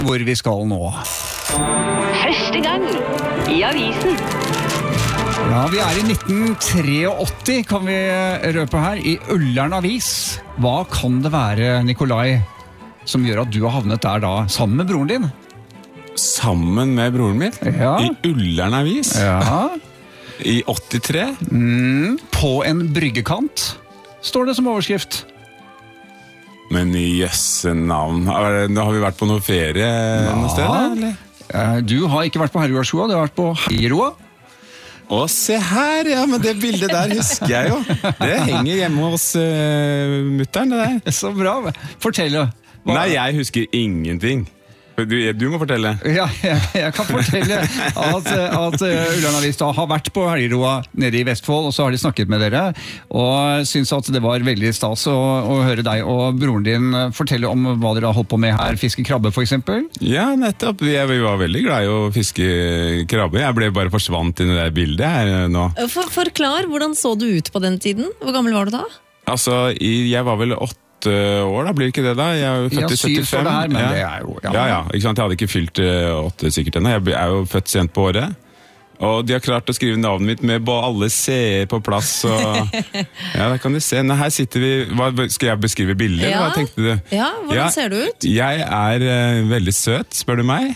hvor vi skal nå. Første gang i avisen. Ja, vi i 1983, kan vi røpe her, i Ullern Avis. Hva kan det være, Nikolai, som gjør at du har havnet der da, sammen med broren din? Sammen med broren min? Ja. I Ullern Avis? Ja. I 83? På en bryggekant, står det som overskrift. Men i jøsse navn, har vi vært på noe ferie noe sted, eller? Du har ikke vært på Herreroa, du har vært på Heiroa. Å, se her, ja, men det bildet der husker jeg jo. Det henger hjemme hos mutteren, det der. Så bra, fortell. Nei, jeg husker ingenting. Du må fortelle. Ja, jeg kan fortelle at Ullern Avis da har vært på Helgeroa nede i Vestfold, og så har de snakket med dere, og synes at det var veldig stas å høre deg og broren din fortelle om hva dere har holdt på med her, fiske krabbe for eksempel. Ja, nettopp. Vi var veldig glad i å fiske krabbe. Jeg ble bare forsvant inn i det bildet her nå. Forklar, hvordan så du ut på den tiden? Hvor gammel var du da? Altså, jeg var vel 8 år, da blir ikke det da? Jeg er jo født i 75. For det her, men det jo... Ja, ikke sant? Jeg hadde ikke fylt 8 sikkert ennå. Jeg er jo født sent på året. Og de har klart å skrive navnet mitt med alle C-er på plass. Og... Ja, da kan du se. Nei, her sitter vi... Skal jeg beskrive bildet? Ja. Hva tenkte du? Ja, hvordan ser du ut? Jeg veldig søt, spør du meg.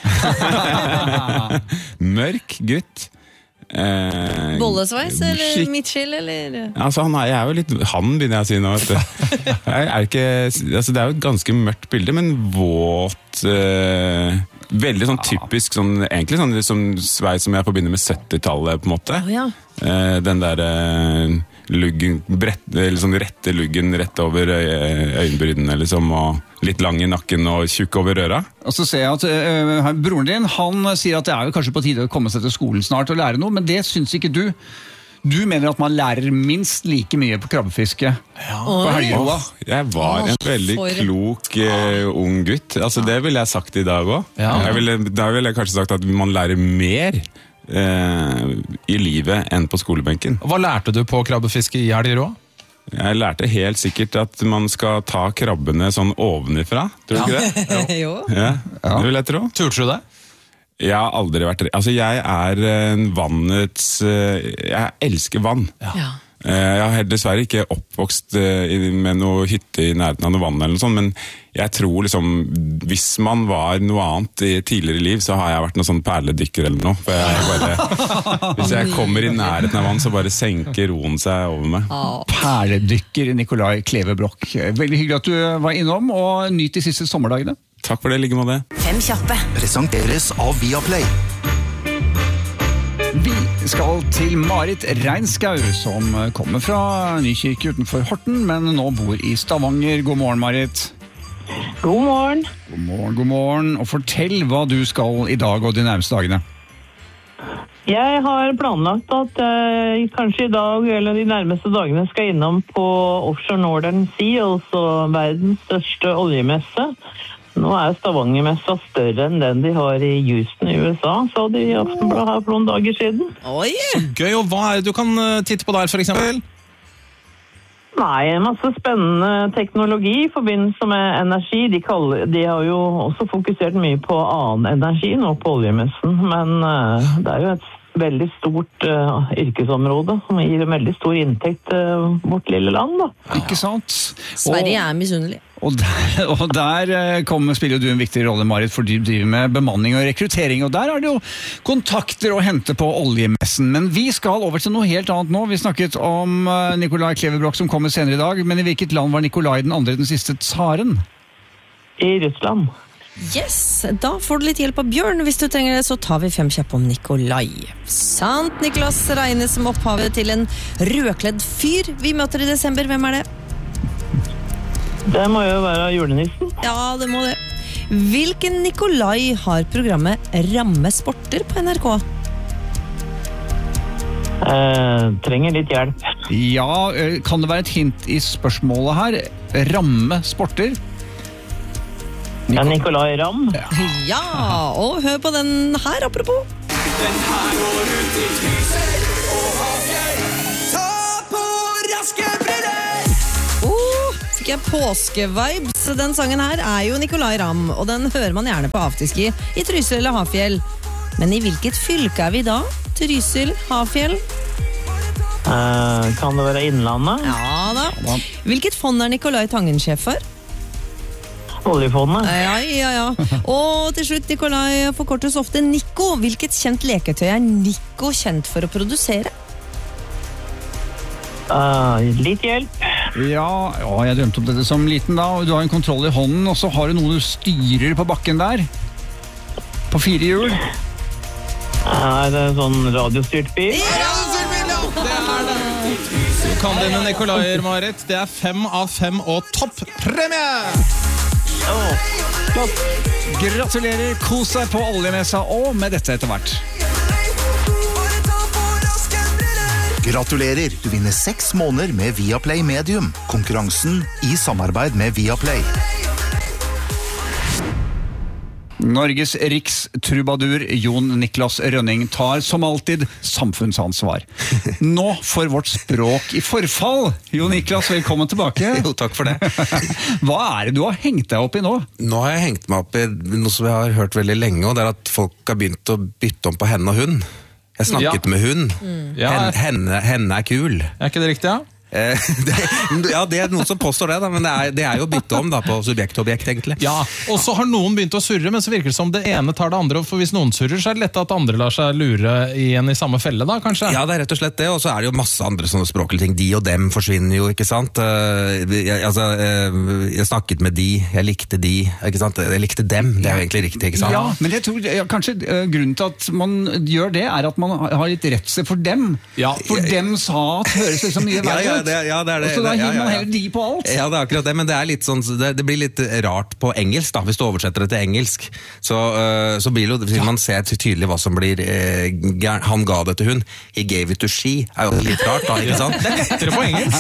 Mørk gutt. Bollesveis eller midtskill eller? Altså jeg jo litt han begynner jeg å si nå, vet du. Altså, det jo et ganske mørkt bilde, men våt, veldig sånn typisk sånn, egentlig sånn sveis som jeg forbinder med 70-tallet på en måte. Ja. Den der luggen, eller sånn rette luggen rett over øyenbrynene liksom, og litt lang i nakken og tjukk over røra. Og så ser jeg at broren din, han sier at det jo kanskje på tide å komme seg til skolen snart og lære noe, men det synes ikke du. Du mener at man lærer minst like mye på krabbefiske på Helgeroa. Jeg var en veldig klok ung gutt. Altså, det ville jeg sagt i dag også. Ja. Da ville jeg kanskje sagt at man lærer mer i livet enn på skolebenken. Hva lærte du på krabbefiske i Helgeroa? Jeg lærte helt sikkert at man skal ta krabbene sånn ovenifra. Tror du ikke det? Jo. Ja, det vil jeg tro. Turte du det? Jeg har aldri vært... Altså, jeg vannets... Jeg elsker vann. Ja. Jeg har dessverre ikke oppvokst med noe hytte i nærheten av noe vann eller noe sånt, men jeg tror liksom, hvis man var noe annet i tidligere liv, så har jeg vært noe sånn perledykker eller noe. For jeg bare, hvis jeg kommer i nærheten av vann, så bare senker roen seg over meg. Perledykker Nikolai Kleve Broch. Veldig hyggelig at du var innom, og nyt de siste sommerdagene. Takk for det, like med det. 5 kjappe. Presenteres av Viaplay. Vi skal til Marit Reinskau, som kommer fra Nykirke utenfor Horten, men nå bor i Stavanger. God morgen, Marit. God morgen. God morgen, god morgen. Og fortell hva du skal i dag og de nærmeste dagene. Jeg har planlagt at jeg kanskje i dag eller de nærmeste dagene skal innom på Offshore Northern Sea, altså verdens største oljemesse. Nå Stavangermessa større enn den de har i Houston i USA, sa de i Aftenbladet her for noen dager siden. Oi! Så gøy, og hva det du kan titte på der, for eksempel? Nei, masse spennende teknologi i forbindelse med energi. De har jo også fokusert mye på annen energi nå på oljemessen, men det jo et veldig stort yrkesområde som gir en veldig stor inntekt til vårt lille land, da. Ikke sant? Sverige misunnelig. Og der spiller du en viktig rolle, Marit, for du driver med bemanning og rekruttering, og der det jo kontakter å hente på oljemessen. Men vi skal over til noe helt annet nå. Vi snakket om Nikolai Kleve Broch som kommer senere i dag, men i hvilket land var Nikolai den andre, den siste tsaren? I Russland. Yes, da får du litt hjelp av Bjørn. Hvis du trenger det, så tar vi 5 kjapp om Nikolai. Sant, Niklas regnes som opphavet til en rødkledd fyr vi møter i desember. Hvem det? Det må jo være julenissen. Ja, det må det. Hvilken Nikolai har programmet Rammesporter på NRK? Trenger litt hjelp. Ja, kan det være et hint i spørsmålet her? Rammesporter? Nikolai Ramm. Ja, og hør på den her, apropos. Den her går rundt i huset og hager. Ta på raske briller. fikk jeg påskevibes. Den sangen her jo Nicolay Ramm, og den hører man gjerne på afterski i Trysil eller Hafjell. Men i hvilket fylke vi da? Trysil, Hafjell? Kan det være Innlandet? Ja da. Hvilket fond Nicolay Tangen sjef for? Oljefondet? Ja. Og til slutt, Nicolay forkortes ofte Nico. Hvilket kjent leketøy Nico kjent for å produsere? Litt hjelp. Ja, jeg drømte om dette som liten da, og du har en kontroll i hånden, og så har du noe du styrer på bakken der. På 4 hjul. Er det en sånn radiostyrt bil? Du kan dine Nicolay, Marit. Det 5 av 5 og toppremie! Gratulerer, kos deg på oljemessa, og med dette etter hvert. Gratulerer, du vinner 6 måneder med Viaplay Medium. Konkurransen i samarbeid med Viaplay. Norges rikstrubadur Jon Niklas Rønning tar som alltid samfunnsansvar. Nå for vårt språk i forfall. Jon Niklas, velkommen tilbake. Jo, takk for det. Hva det du har hengt deg opp i nå? Nå har jeg hengt meg opp i noe som jeg har hørt veldig lenge, og det at folk har begynt å bytte om på henne og hun. Jeg snakket med hun. Henne kul. Ikke det riktig, ja? Ja, det noen som påstår det, da, men det jo bytte om da, på subjekt-objekt, egentlig. Ja, og så har noen begynt å surre, men så virker det som det ene tar det andre, for hvis noen surrer, så det lett at andre lar seg lure igjen i samme felle da, kanskje? Ja, det rett og slett det, og så det jo masse andre sånne språklige ting. De og dem forsvinner jo, ikke sant? Jeg snakket med de, jeg likte de, ikke sant? Jeg likte dem, det jo egentlig riktig, ikke sant? Ja, men jeg tror kanskje grunnen til at man gjør det, at man har litt redsel for dem. Ja. For dem sa at det høres liksom mye verre ut. Det det. Og så da hiver man heller de på alt. Ja, det akkurat det, men det litt sånn, det blir litt rart på engelsk da, hvis du oversetter det til engelsk. Så blir det jo, man ser tydelig hva som blir, han ga det til hun. He gave it to she, jo litt rart da, ikke sant? Det lettere på engelsk.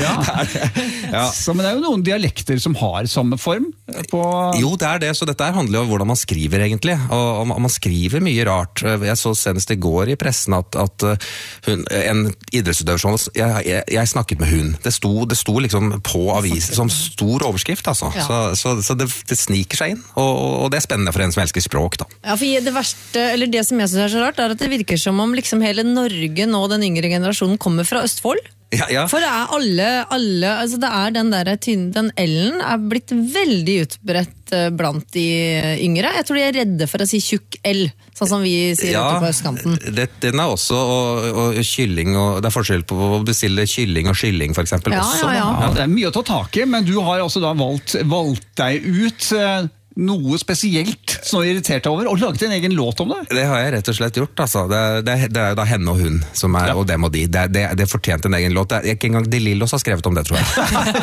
Ja. Så, men det jo noen dialekter som har samme form på... Jo, det det, så dette handler jo om hvordan man skriver egentlig, og man skriver mye rart. Jeg så senest i går i pressen at hun, en idrettsutøver, jeg snakket med hun. Det sto liksom på avisen som stor overskrift, altså. Ja. Så det sniker seg inn, og det spennende for en som elsker språk, da. Ja, for det verste, eller det som jeg synes så rart, at det virker som om liksom hele Norge nå, den yngre generasjonen, kommer fra Østfold. Ja. For alle, altså det den der den L-en blitt veldig utbredt blant de yngre. Jeg tror de redde for å si tjukk L, sånn som vi sier ute på østkanten. Den også, og kylling, og det forskjell på å bestille kylling og skylling, for eksempel. Ja, det mye å ta tak i, men du har altså da valgt deg ut... noe spesielt som du irritert deg over, og laget en egen låt om det? Det har jeg rett og slett gjort, altså. Det jo da henne og hun, som og dem og de. Det fortjente en egen låt. Ikke engang De Lillos har skrevet om det, tror jeg.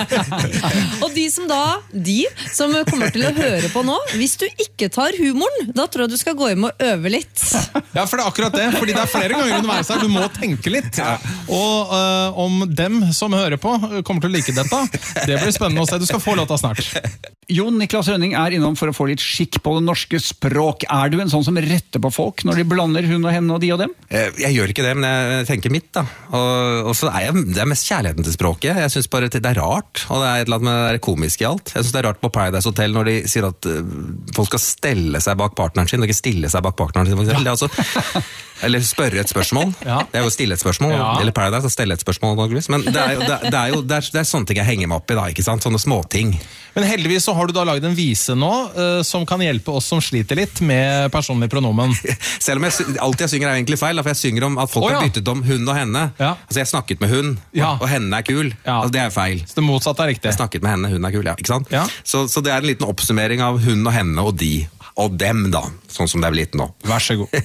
Og de som kommer til å høre på nå, hvis du ikke tar humoren, da tror jeg du skal gå hjem og øve litt. Ja, for det akkurat det, fordi det flere ganger underveis her, du må tenke litt. Og om dem som hører på kommer til å like dette, det blir spennende å se. Du skal få låta snart. Jon Niklas Rønning innom for å få litt skikk på det norske språk. Du en sånn som retter på folk når de blander hun og henne og de og dem? Jeg gjør ikke det, men jeg tenker mitt da. Og så det mest kjærligheten til språket. Jeg synes bare det rart, og det et eller annet med det komiske i alt. Jeg synes det rart på Paradise Hotel når de sier at folk skal stelle seg bak partneren sin, og ikke stille seg bak partneren sin, for eksempel. Det altså, eller spørre et spørsmål. Det jo å stille et spørsmål, eller Paradise å stelle et spørsmål, men det sånne ting jeg henger meg opp i da, ikke sant? Sånne småting. Men heldigvis så har du da laget en vise nå, som kan hjelpe oss som sliter litt med personlig pronomen. Selv om alt jeg synger egentlig feil, for jeg synger om at folk har byttet om hun og henne. Altså jeg snakket med hun, og henne kul. Altså det feil. Så det motsatte riktig. Jeg snakket med henne, hun kul, ikke sant? Så det en liten oppsummering av hun og henne og de, og dem da, sånn som det blitt nå. Vær så god.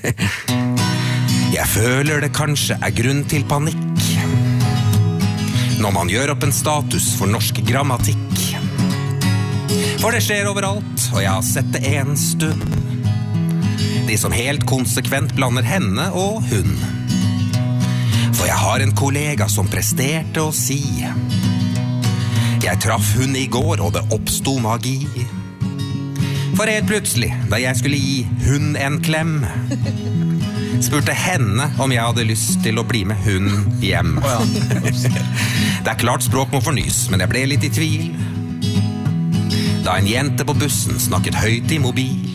Jeg føler det kanskje grunn til panikk når man gjør opp en status for norsk grammatikk. For det skjer overalt, og jeg har sett det en stund. De som helt konsekvent blander henne og hun. For jeg har en kollega som presterte å si: jeg traff hun i går, og det oppstod magi. For helt plutselig, da jeg skulle gi hun en klem, spurte henne om jeg hadde lyst til å bli med hun hjem. Det klart språk må fornys, men jeg ble litt i tvil. da en jente på bussen snakket høyt I mobil.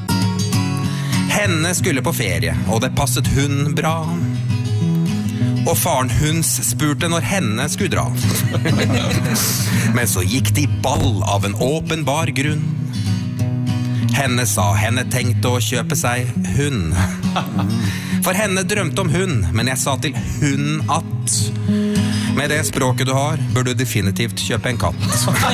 Henne skulle på ferie, og det passet hun bra. Og faren huns spurte når henne skulle dra. Men så gikk de ball av en åpenbar grunn. Henne sa henne tenkte å kjøpe seg hund. For henne drømte om hund, men jeg sa til hun at med det språket du har, bør du definitivt kjøpe en katt.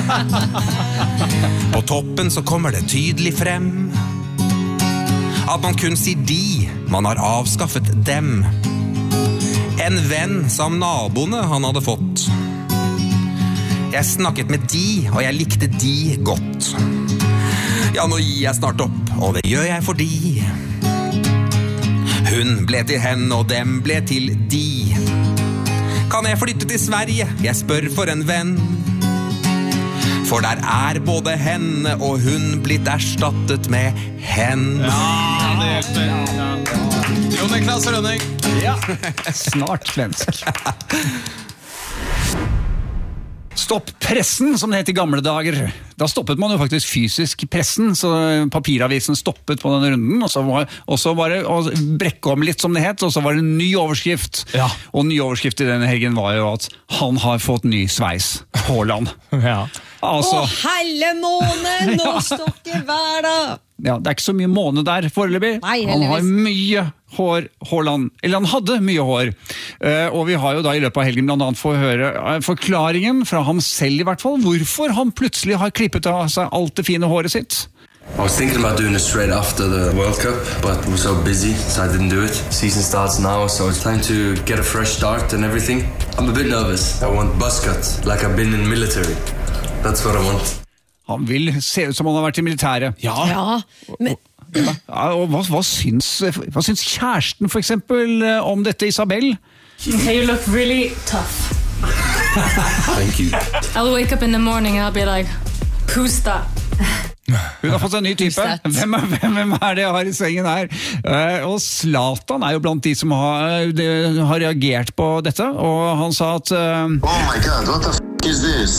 På toppen så kommer det tydelig frem at man kun sier de, man har avskaffet dem. En venn sa om naboene han hadde fått. Jeg snakket med de, og jeg likte de godt. Ja, nå gir jeg snart opp, og det gjør jeg fordi hun ble til henne, og dem ble til de. Kan jeg flytte til Sverige? Jeg spør for en venn. For der både henne og hun blitt erstattet med henne. Ja, det hjelper. Jo, Niklas Rønning. Ja, snart svensk. Stopp pressen, som det het I gamle dager. Da stoppet man jo faktisk fysisk pressen, så papiravisen stoppet på den runden, og så var det å brekke om litt, som det het, og så var det en ny overskrift. Ja. Og ny overskrift I denne helgen var jo at han har fått ny sveis, Haaland. Ja. Altså, helle måne, nå stokker hverdag. ja, det ikke så mye måne der foreløpig. Nei, Han har heldigvis. mye hår, Haaland. Eller han hadde mye hår. Og vi har jo da I løpet av helgen blant annet få høre forklaringen fra ham selv I hvert fall, hvorfor han plutselig har klippet av seg alt det fine håret sitt. I was thinking about doing it straight after the World Cup, but I was so busy, so I didn't do it. Season starts now, so it's time to get a fresh start and everything. I'm a bit nervous. I want buzz cut, like I've been in military. That's what I want. Han vil se ut som han har vært I militæret. Ja, men Ja, og hva syns kjæresten for eksempel om dette, Isabel? She said you look really tough. Thank you. I'll wake up in the morning and I'll be like, who's that? Hun har fått seg en ny type. Hvem det jeg har I sengen her? Og Zlatan jo blant de som har reagert på dette, og han sa at Oh my god, what the f*** is this?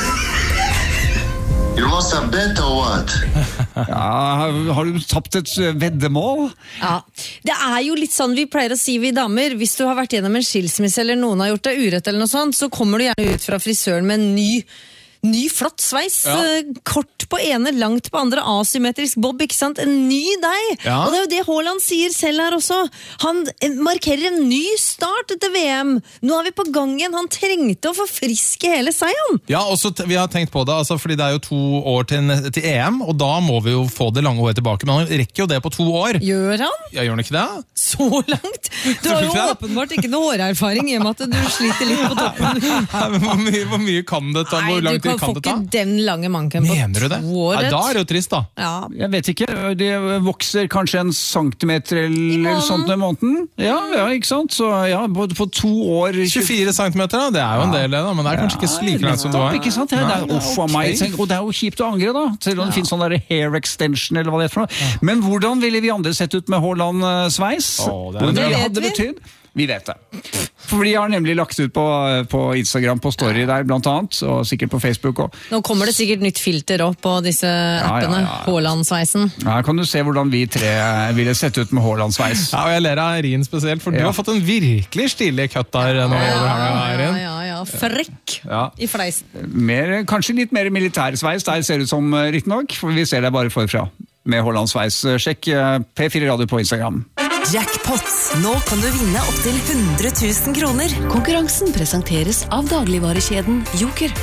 You lost a bet or what? Ja, har du tapt et veddemål? Ja, det jo litt sånn vi pleier å si vi damer. Hvis du har vært gjennom en skilsmisse eller noen har gjort deg urett eller noe sånt, så kommer du gjerne ut fra frisøren med en ny flott sveis, kort på ene, langt på andre, asymmetrisk bob, ikke sant? En ny deg. Ja. Og det jo det Haaland sier selv her også. Han markerer en ny start etter VM. Nå vi på gangen. Han trengte å forfriske hele seg, han. Ja, også vi har tenkt på det, altså, fordi det jo 2 år til EM, og da må vi jo få det lange håret tilbake, men han rekker jo det på 2 år. Gjør han? Ja, gjør han ikke det? Så langt? Du har jo åpenbart ikke noe hårerfaring I og med at du sliter litt på toppen. Nei, hvor mye kan det ta? Hvor lang tid Du kan får det ta? ikke den lange manken på Mener du det? 2 år. Ja, da det jo trist da. Ja. Jeg vet ikke, det vokser kanskje 1 centimeter eller sånt I måneden. Ja, ikke sant? Så ja, både på 2 år... 24 centimeter, det jo en del da, men det kanskje ikke like langt som det var. Ikke sant? Det off av meg, og det jo kjipt å angre da, selv om det finnes sånn der hair extension eller hva det for noe. Men hvordan ville vi andre sett ut med Haaland-sveis? det det hadde betydd? Vi vet det. For de har nemlig lagt ut på Instagram, på story der blant annet, og sikkert på Facebook også. Nå kommer det sikkert nytt filter opp på disse appene, Haaland-sveisen. Ja, kan du se hvordan vi 3 ville sett ut med Haaland-sveis. Ja, og jeg ler av Rin spesielt, for du har fått en virkelig stilig kutt der nå over her, Rin. Ja, frekk I fleisen. Kanskje litt mer militærsveis, der ser det ut som riktig nok, for vi ser det bare forfra. Med Haaland-sveis. Sjekk P4 Radio på Instagram. Jackpot. Nå kan du vinne opp til 100 000 kroner. Konkurransen presenteres av dagligvarekjeden Joker.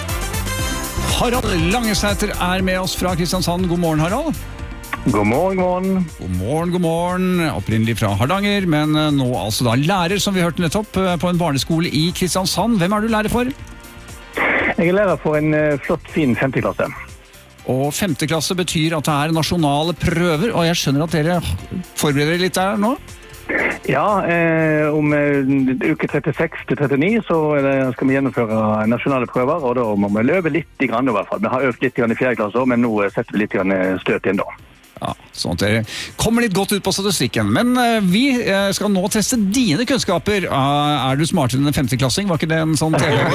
Harald Langesæter med oss fra Kristiansand. God morgen, Harald. God morgen. God morgen. Opprinnelig fra Hardanger, men nå altså da lærer, som vi hørte nettopp, på en barneskole I Kristiansand. Hvem du lærer for? Jeg lærer for en flott, fin 5. klasse. Og 5. klasse betyr at det nasjonale prøver, og jeg skjønner at dere forbereder litt der nå? Ja, om uke 36 til 39 så skal vi gjennomføre nasjonale prøver, og da må vi løpe litt I hvert fall. Vi har øvd litt I 4. klasse, men nå setter vi litt støt inn da. Ja, sånn at dere kommer litt godt ut på statistikken. Men vi skal nå teste dine kunnskaper. Er du smartere enn en 50-klassing? Var ikke det en sånn TV?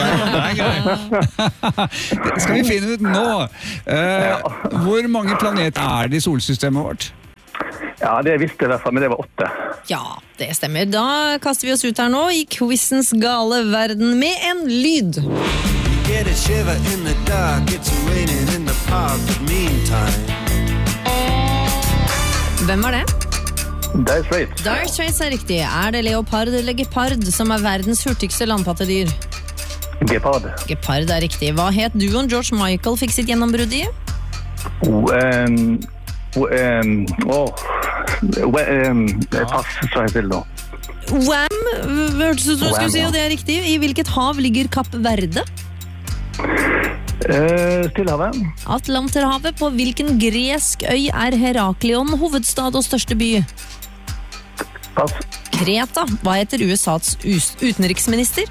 Det skal vi finne ut nå. Hvor mange planeter er det i solsystemet vårt? Ja, det visste jeg i hvert fall, men det var 8. Ja, det stemmer. Da kaster vi oss ut her nå i quizens gale verden med en lyd. Get a shiver in the dark, it's raining in the park, but meantime. Hvem var det? Dire Straits. Dire Straits er riktig. Er det leopard eller gepard som er verdens hurtigste landpattedyr? Gepard. Gepard er riktig. Hva het duoen George Michael fikk sitt gjennombrudd i? Pass, sa jeg til da. Wham! Hørtes ut som du skulle si, og det er riktig. I hvilket hav ligger Kapp Verde? Stillehavet. Atlanterhavet. På hvilken gresk øy er Heraklion hovedstad og største by? Pass. Kreta. Hva heter USAs utenriksminister?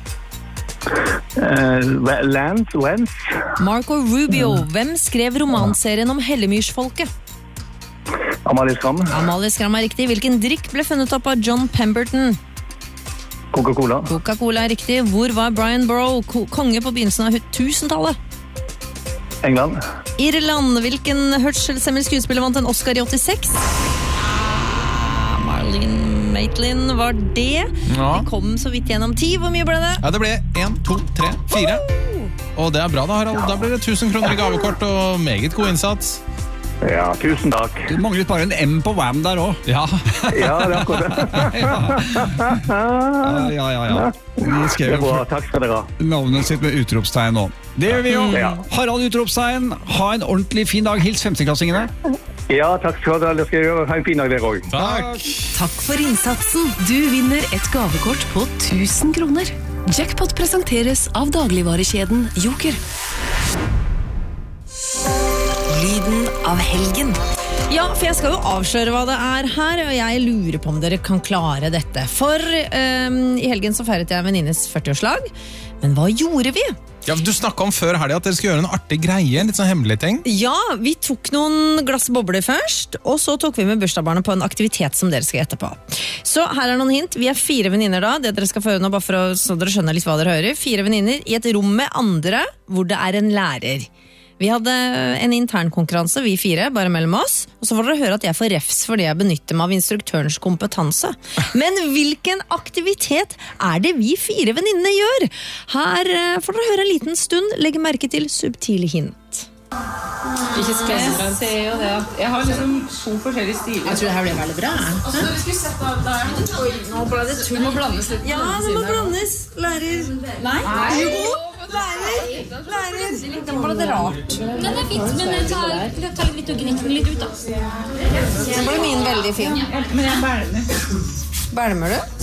Wentz. Marco Rubio. Hvem skrev romanserien om Hellemyrsfolket? Amalie Skram. Amalie Skram er riktig. Hvilken drikk ble funnet opp av John Pemberton? Coca-Cola. Coca-Cola er riktig. Hvor var Brian Boru konge på begynnelsen av 1000-tallet? England. Irland. Hvilken hørselshemmelig skuespiller vant en Oscar i 86? Marlene Maitland var det. Ja. Det kom så vidt gjennom 10. Hvor mye ble det? Ja, det ble 1, 2, 3, 4. Og det er bra da, Harald. Da blir det 1000 kroner i gavekort og meget god innsats. Ja, tusen takk. Du manglet bare en M på Wham der også. Ja. Ja, det er akkurat det. Ja. Vi skrev Det er bra, takk skal dere ha. navnet sitt med utropstegn nå. Det gjør vi jo. Ja. Harald utropstegn, ha en ordentlig fin dag. Hils 50-klassingene. Ja, takk skal dere ha. Det skal jeg gjøre. Ha en fin dag dere også. Takk. Takk for innsatsen. Du vinner et gavekort på 1000 kroner. Jackpot presenteres av dagligvarekjeden Joker. Lyden av helgen. Ja, for jeg skal jo avsløre hva det er her, og jeg lurer på om dere kan klare dette. For i helgen så feiret jeg venninnes 40-årslag, men hva gjorde vi? Ja, du snakket om før helgen at dere skulle gjøre en artig greie, litt sånn hemmelig ting. Ja, vi tok noen glass bobler først, og så tok vi med bursdagsbarnet på en aktivitet som dere skal gjette på. Så her er noen hint. Vi er 4 venninner da, det dere skal få høre nå, bare for så dere skjønner litt hva dere hører. 4 venninner i et rom med andre, hvor det er en lærer. Vi hadde en intern konkurranse, vi 4, bare mellom oss, og så får dere høre at jeg får refs fordi jeg benytter meg av instruktørens kompetanse. Men hvilken aktivitet er det vi 4 venninner gjør? Her får dere høre en liten stund, legge merke til subtile hint. Ikke spesielt. Jeg ser jo det. Jeg har liksom 2 forskjellige stiler. Jeg tror det her blir veldig bra. Altså, vi skulle sett da der. Nå ble det tur. Det må blandes litt. Ja, det må blandes. Lærer. Nei. Jo, lærer. Det ble det rart. Den er fint, men jeg tar litt og gnikker den litt ut da. Så ble min veldig fin. Men jeg bælmer. Bælmer du?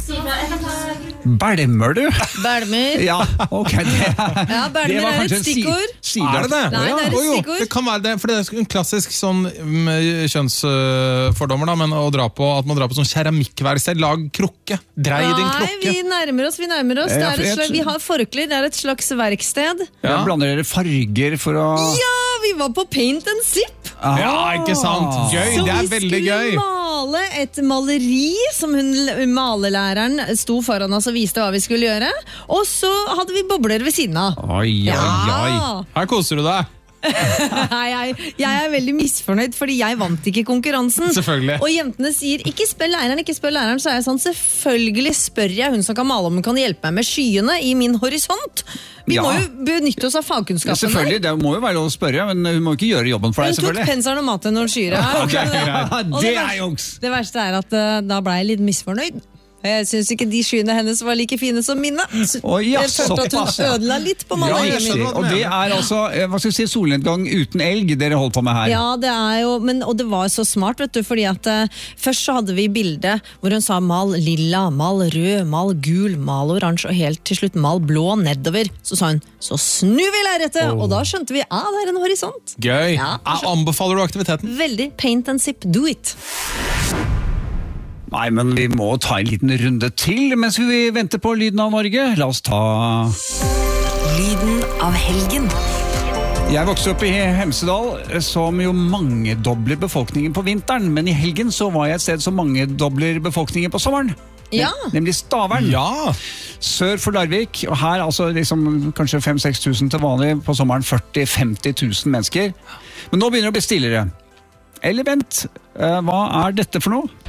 Bælmer du? Bælmer. Ja, ok. Ja, bælmer er et stikkord. Er det det? Nei, det er et Jo, stikkord. det kan være det, for det er en klassisk sånn kjønnsfordommer da, men å dra på, at man drar på sånn keramikkverksted, lag krukke, drei din krukke. Nei, vi nærmer oss. Det er et slags, vi har forklær, det er et slags verksted. Ja. Blander dere farger for å... Ja, vi var på Paint and Sip. Ja, ikke sant? Gøy, det er veldig gøy. Så vi skulle male et maleri som malelæreren sto foran oss og viste hva vi skulle gjøre. Og så hadde vi bobler ved siden av. Oi. Her koser du deg. Jeg er veldig misfornøyd, fordi jeg vant ikke konkurransen. Selvfølgelig. Og jentene sier, ikke spør læreren. Så er jeg sånn, selvfølgelig spør jeg hun som kan male, om hun kan hjelpe meg med skyene i min horisont. Vi må jo benytte oss av fagkunnskapen. Ja, selvfølgelig, det må jo være lov å spørre, men hun må ikke gjøre jobben for deg, selvfølgelig. Hun tok penselen og maten noen skyer. Det er jungs. Det verste er at da ble jeg litt misfornøyd. Jeg synes ikke de skyene hennes var like fine som mine. Jeg følte at hun ødela litt på maleriet mitt. Og det er altså, hva skal vi si, solnedgang uten elg dere holdt på med her. Ja, det er jo, og det var så smart, vet du, fordi at først så hadde vi bilde hvor hun sa mal lilla, mal rød, mal gul, mal oransje, og helt til slutt mal blå nedover. Så sa hun, så snur vi lerretet, og da skjønte vi, det er en horisont. Gøy. Ja, Anbefaler du aktiviteten? Veldig. Paint and Sip, do it. Nei, men vi må ta en liten runde til mens vi venter på Lyden av Norge. La oss ta... Lyden av helgen. Jeg vokste opp i Hemsedal, som jo mangedobler befolkningen på vinteren, men i helgen så var jeg et sted som mangedobler befolkningen på sommeren. Ja. Nemlig Stavern. Ja. Sør for Larvik, og her altså liksom kanskje 5-6 tusen til vanlig, på sommeren 40-50 000 mennesker. Men nå begynner det å bli stillere. Eller vent, hva er dette for noe?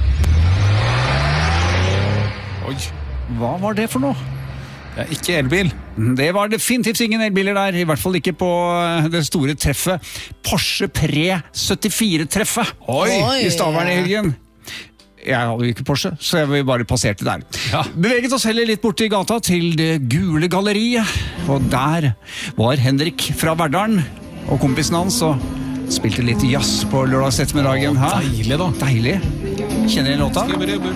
Oi. Hva var det for noe? Det er ikke elbil. Det var definitivt ingen elbiler der, i hvert fall ikke på det store treffet. Porsche Pre 74-treffet i Stavern i helgen. Jeg hadde jo ikke Porsche, så jeg bare passerte der. Ja. Beveget oss heller litt bort i gata til Det Gule Galleriet, og der var Henrik fra Verdalen og kompisen hans og spilte litt jazz på lørdags ettermiddagen. Deilig da. Deilig. Kjenner du låta?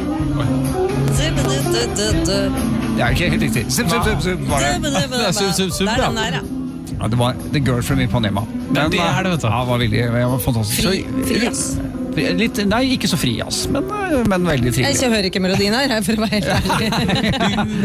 Det er ikke helt riktig. Zup, zup, zup, zup, var det. Det er zup, zup, zup, der, den der, Ja, det var The Girl from Ipanema. Men det er det, vet du. Ja, det var fantastisk. Fri, ass. Litt, nei, ikke så fri, ass, men veldig trivelig. Jeg hører ikke melodien her, for å være helt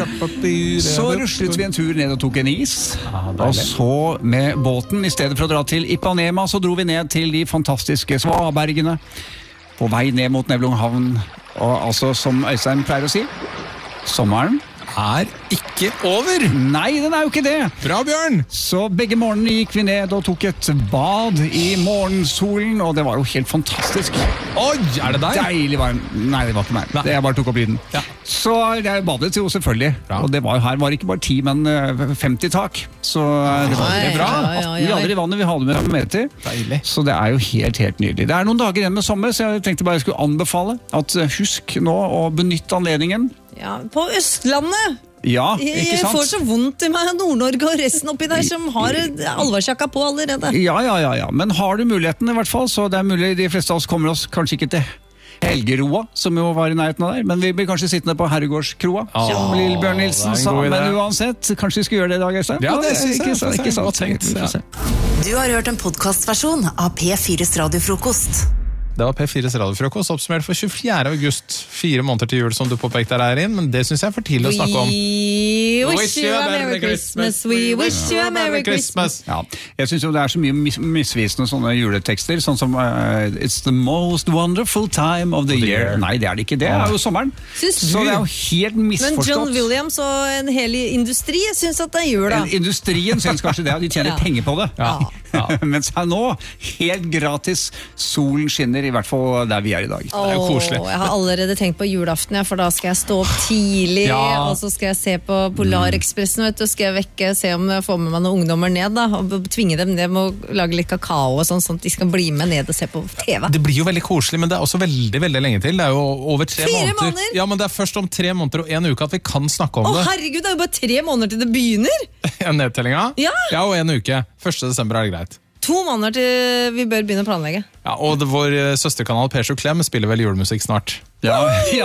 ærlig. Så ruslet vi en tur ned og tok en is, og så med båten, i stedet for å dra til Ipanema, så dro vi ned til de fantastiske Svabergene, på vei ned mot Nevlunghavn, og altså, som Øystein pleier å si, sommeren er ikke over. Nei, den er jo ikke det. Bra, Bjørn. Så begge morgenene gikk vi ned og tok et bad i morgensolen, og det var jo helt fantastisk. Oi, er det deg? Deilig varm. Nei, det var ikke meg. Jeg bare tok opp lyden. Ja. Så jeg badet jo selvfølgelig. Bra. Og det var, her var ikke bare 10, men 50 tak. Så det var veldig bra. 18 grader i vannet, vi hadde med meter. Deilig. Så det er jo helt nydelig. Det er noen dager igjen med sommer, så jeg tenkte bare jeg skulle anbefale at husk nå å benytte anledningen. Ja, på Østlandet. Ja, ikke sant? Jeg får så vondt i meg av Nord-Norge og resten oppi der som har alvorsjakka på allerede. Ja. Men har du muligheten i hvert fall, så det er mulig de fleste av oss kommer oss kanskje ikke til Helgeroa, som jo var i nærheten av der, men vi blir kanskje sittende på Herregårdskroa, som Lillebjørn Nilsen sa, men uansett, kanskje vi skal gjøre det i dag, Øystein? Ja, det synes jeg. Ikke sant. Du har hørt en podcastversjon av P4s radiofrokost. Det var P4s radiofrokost, oppsummert for 24. august. 4 måneder til jul, som du påpekte her inn, men det synes jeg er for tidlig å snakke om. We wish you a Merry Christmas, we wish you a Merry Christmas. Ja, jeg synes jo det er så mye misvisende sånne juletekster, sånn som It's the most wonderful time of the year. Nei, det er det ikke, det er jo sommeren. Så det er jo helt misforstått. Men John Williams og en hel industri synes at det er jul da. Industrien synes kanskje det, de tjener penger på det. Ja. Mens her nå, helt gratis, solen skinner, i hvert fall der vi er i dag. Det er jo koselig. Jeg har allerede tenkt på julaften, for da skal jeg stå opp tidlig, og så skal jeg se på Polarekspressen, vet du, skal jeg vekke, se om jeg får med meg noen ungdommer ned da, og tvinge dem ned med å lage litt kakao og sånn at de skal bli med ned og se på TV. Det blir jo veldig koselig, men det er også veldig, veldig lenge til. Det er jo over 3 måneder. 4 måneder? Ja, men det er først om 3 måneder og 1 uke at vi kan snakke om det. Å herregud, det er jo bare 3 måneder til det begynner! Nedtellinga? Ja, og 1 uke. 1. desember er det greit. 2 måneder til vi bør begynne å planlegge. Ja, og vår søsterkanal Per Klem spiller vel julemusikk snart. Ja,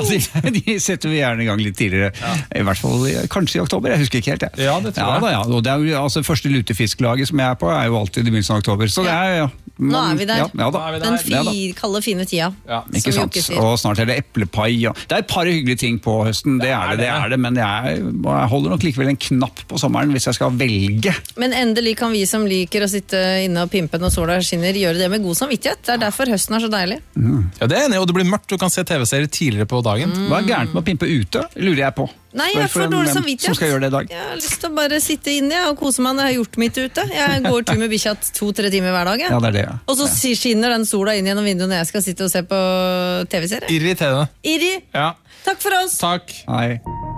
de setter vi gjerne i gang litt tidligere. I hvert fall kanskje i oktober, jeg husker ikke helt. Ja, det tror jeg. Og det er jo, altså, første lutefisklaget som jeg er på, er jo alltid i begynnelsen av oktober. Så det er, nå er vi der. Den kalde, fine tida. Ikke sant? Og snart er det eplepai. Det er et par hyggelige ting på høsten, det er det, men jeg holder nok likevel en knapp på sommeren hvis jeg skal velge. Men endelig kan vi som liker å sitte inne og pimpe når sola skinner, gjøre det med god samvittighet. Det er derfor høsten er så deilig. Ja, det er enig, og det blir mørkt, du kan se TV-serier tidligere på dagen. Hva er gærent med å pimpe ute, lurer jeg på. Nei, jeg får dårlig samvittighet. Som skal gjøre det i dag. Jeg har lyst til å bare sitte inne og kose meg når jeg har gjort mitt ute. Jeg går tur med bikkja 2-3 timer hver dag. Ja, det er det. Og så skinner den sola inn gjennom vinduet når jeg skal sitte og se på TV-serie. Irriterende. Irri. Ja. Takk for oss. Takk. Hei.